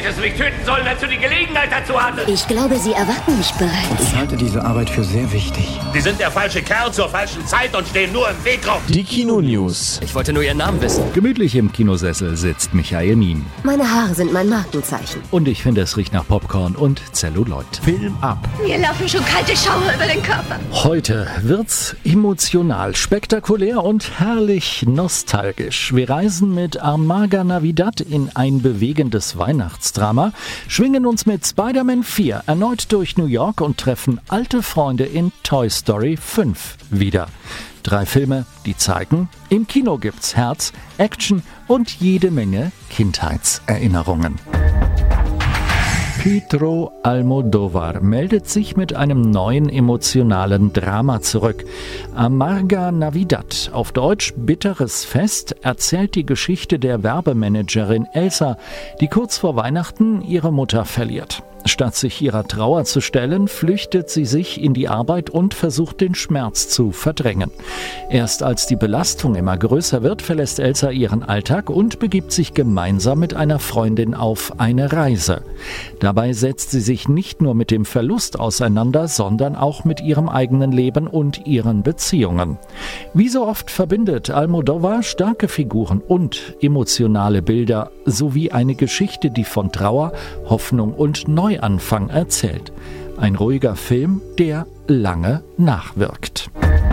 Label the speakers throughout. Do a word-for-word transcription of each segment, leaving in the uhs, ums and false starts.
Speaker 1: Hättest du mich töten sollen, als du die Gelegenheit dazu hattest.
Speaker 2: Ich glaube, Sie erwarten mich bereits.
Speaker 3: Ich halte diese Arbeit für sehr wichtig.
Speaker 1: Sie sind der falsche Kerl zur falschen Zeit und stehen nur im Weg rum.
Speaker 4: Die Kino-News.
Speaker 5: Ich wollte nur Ihren Namen wissen.
Speaker 6: Gemütlich im Kinosessel sitzt Michael Mien.
Speaker 2: Meine Haare sind mein Markenzeichen.
Speaker 6: Und ich finde, es riecht nach Popcorn und Zelluloid.
Speaker 4: Film ab.
Speaker 2: Mir laufen schon kalte Schauer über den Körper.
Speaker 6: Heute wird's emotional, spektakulär und herrlich nostalgisch. Wir reisen mit Amarga Navidad in ein bewegendes Weihnachtsdrama, schwingen uns mit Spider-Man vier erneut durch New York und treffen alte Freunde in Toy Story fünf wieder. Drei Filme, die zeigen, im Kino gibt's Herz, Action und jede Menge Kindheitserinnerungen. Pedro Almodóvar meldet sich mit einem neuen emotionalen Drama zurück. Amarga Navidad, auf Deutsch Bitteres Fest, erzählt die Geschichte der Werbemanagerin Elsa, die kurz vor Weihnachten ihre Mutter verliert. Statt sich ihrer Trauer zu stellen, flüchtet sie sich in die Arbeit und versucht, den Schmerz zu verdrängen. Erst als die Belastung immer größer wird, verlässt Elsa ihren Alltag und begibt sich gemeinsam mit einer Freundin auf eine Reise. Dabei setzt sie sich nicht nur mit dem Verlust auseinander, sondern auch mit ihrem eigenen Leben und ihren Beziehungen. Wie so oft verbindet Almodóvar starke Figuren und emotionale Bilder sowie eine Geschichte, die von Trauer, Hoffnung und Neuanfang erzählt. Ein ruhiger Film, der lange nachwirkt.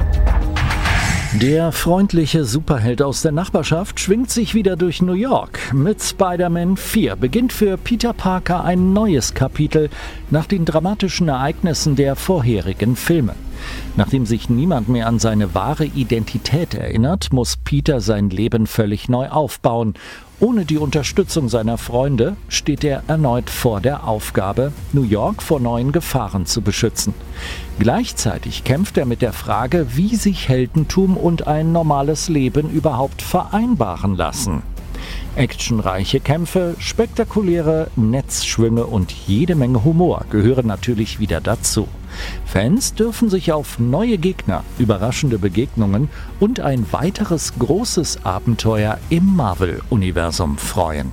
Speaker 6: Der freundliche Superheld aus der Nachbarschaft schwingt sich wieder durch New York. Mit Spider-Man vier beginnt für Peter Parker ein neues Kapitel nach den dramatischen Ereignissen der vorherigen Filme. Nachdem sich niemand mehr an seine wahre Identität erinnert, muss Peter sein Leben völlig neu aufbauen. Ohne die Unterstützung seiner Freunde steht er erneut vor der Aufgabe, New York vor neuen Gefahren zu beschützen. Gleichzeitig kämpft er mit der Frage, wie sich Heldentum und ein normales Leben überhaupt vereinbaren lassen. Actionreiche Kämpfe, spektakuläre Netzschwünge und jede Menge Humor gehören natürlich wieder dazu. Fans dürfen sich auf neue Gegner, überraschende Begegnungen und ein weiteres großes Abenteuer im Marvel-Universum freuen.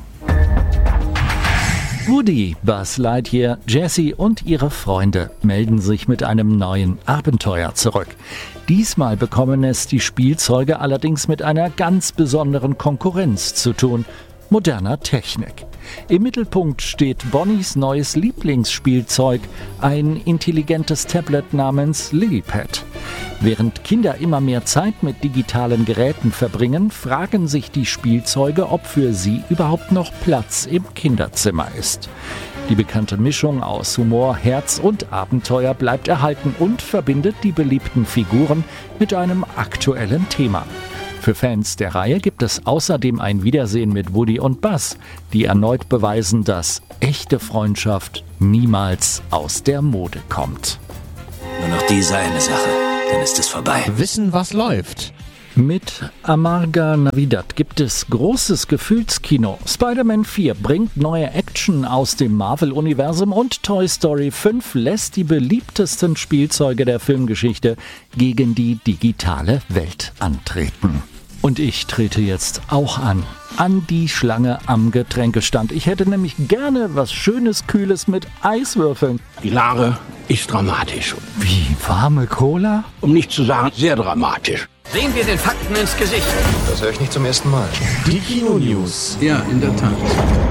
Speaker 6: Woody, Buzz Lightyear, Jessie und ihre Freunde melden sich mit einem neuen Abenteuer zurück. Diesmal bekommen es die Spielzeuge allerdings mit einer ganz besonderen Konkurrenz zu tun: moderner Technik. Im Mittelpunkt steht Bonnies neues Lieblingsspielzeug, ein intelligentes Tablet namens Lilypad. Während Kinder immer mehr Zeit mit digitalen Geräten verbringen, fragen sich die Spielzeuge, ob für sie überhaupt noch Platz im Kinderzimmer ist. Die bekannte Mischung aus Humor, Herz und Abenteuer bleibt erhalten und verbindet die beliebten Figuren mit einem aktuellen Thema. Für Fans der Reihe gibt es außerdem ein Wiedersehen mit Woody und Buzz, die erneut beweisen, dass echte Freundschaft niemals aus der Mode kommt.
Speaker 5: Nur noch diese eine Sache, dann ist es vorbei.
Speaker 4: Wissen, was läuft.
Speaker 6: Mit Amarga Navidad gibt es großes Gefühlskino. Spider-Man vier bringt neue Action aus dem Marvel-Universum und Toy Story fünf lässt die beliebtesten Spielzeuge der Filmgeschichte gegen die digitale Welt antreten. Und ich trete jetzt auch an. An die Schlange am Getränkestand. Ich hätte nämlich gerne was Schönes, Kühles mit Eiswürfeln.
Speaker 7: Die Lage ist dramatisch.
Speaker 6: Wie, warme Cola?
Speaker 7: Um nicht zu sagen, sehr dramatisch.
Speaker 5: Sehen wir den Fakten ins Gesicht.
Speaker 3: Das höre ich nicht zum ersten Mal.
Speaker 4: Die Kino-News.
Speaker 7: Ja, in der Tat.